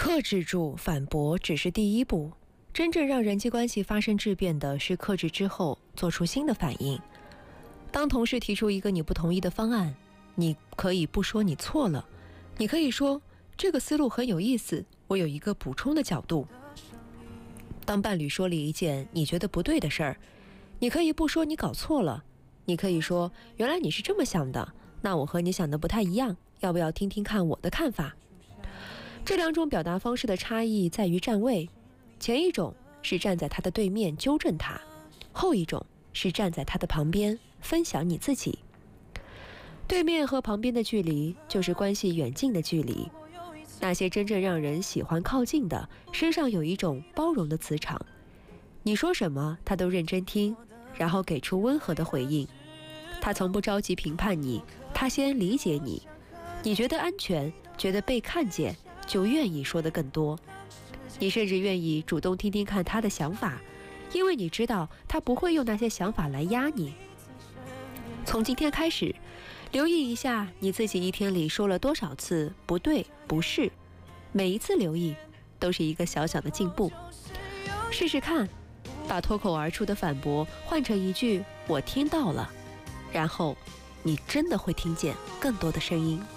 克制住反驳只是第一步，真正让人际关系发生质变的是克制之后做出新的反应。当同事提出一个你不同意的方案，你可以不说你错了，你可以说这个思路很有意思，我有一个补充的角度。当伴侣说了一件你觉得不对的事儿，你可以不说你搞错了，你可以说原来你是这么想的，那我和你想的不太一样，要不要听听看我的看法？这两种表达方式的差异在于站位，前一种是站在他的对面纠正他，后一种是站在他的旁边分享你自己。对面和旁边的距离就是关系远近的距离。那些真正让人喜欢靠近的，身上有一种包容的磁场，你说什么他都认真听，然后给出温和的回应。他从不着急评判你，他先理解你，你觉得安全，觉得被看见，就愿意说得更多。你甚至愿意主动听听看他的想法，因为你知道他不会用那些想法来压你。从今天开始，留意一下你自己一天里说了多少次不对不是，每一次留意都是一个小小的进步。试试看，把脱口而出的反驳换成一句我听到了，然后你真的会听见更多的声音。